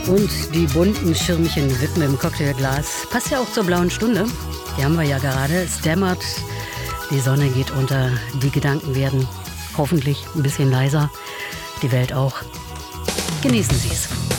Und die bunten Schirmchen wippen im Cocktailglas. Passt ja auch zur blauen Stunde. Die haben wir ja gerade. Es dämmert, die Sonne geht unter, die Gedanken werden hoffentlich ein bisschen leiser. Die Welt auch. Genießen Sie es.